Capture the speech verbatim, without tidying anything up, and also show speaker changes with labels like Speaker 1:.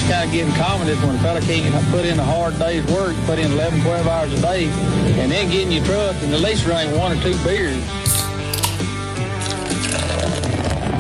Speaker 1: kind of getting common is when a fella can't put in a hard day's work, put in eleven, twelve hours a day, and then get in your truck and at least drink one or two beers.